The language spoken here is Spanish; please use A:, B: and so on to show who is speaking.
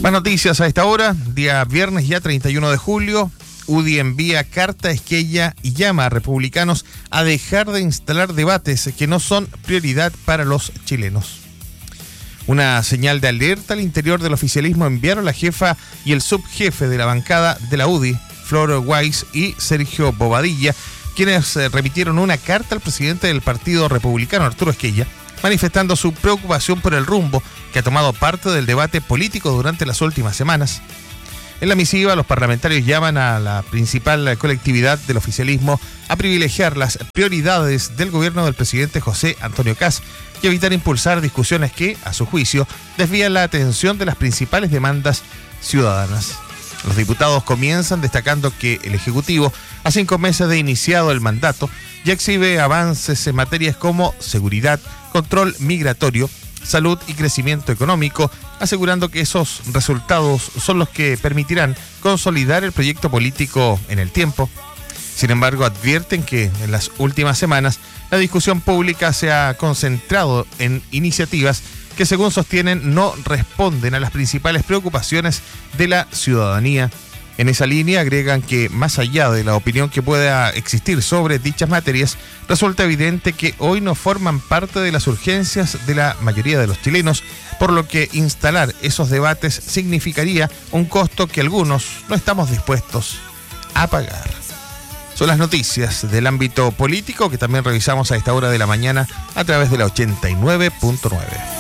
A: Más noticias a esta hora, día viernes ya 31 de julio. UDI envía carta a Esquella y llama a republicanos a dejar de instalar debates que no son prioridad para los chilenos. Una señal de alerta al interior del oficialismo enviaron la jefa y el subjefe de la bancada de la UDI, Flor Weiss y Sergio Bobadilla, quienes remitieron una carta al presidente del Partido Republicano, Arturo Esquella, manifestando su preocupación por el rumbo que ha tomado parte del debate político durante las últimas semanas. En la misiva, los parlamentarios llaman a la principal colectividad del oficialismo a privilegiar las prioridades del gobierno del presidente José Antonio Kast y evitar impulsar discusiones que, a su juicio, desvían la atención de las principales demandas ciudadanas. Los diputados comienzan destacando que el Ejecutivo, a 5 meses de iniciado el mandato, ya exhibe avances en materias como seguridad, control migratorio, salud y crecimiento económico, asegurando que esos resultados son los que permitirán consolidar el proyecto político en el tiempo. Sin embargo, advierten que en las últimas semanas la discusión pública se ha concentrado en iniciativas que, según sostienen, no responden a las principales preocupaciones de la ciudadanía. En esa línea agregan que, más allá de la opinión que pueda existir sobre dichas materias, resulta evidente que hoy no forman parte de las urgencias de la mayoría de los chilenos, por lo que instalar esos debates significaría un costo que algunos no estamos dispuestos a pagar. Son las noticias del ámbito político que también revisamos a esta hora de la mañana a través de la 89.9.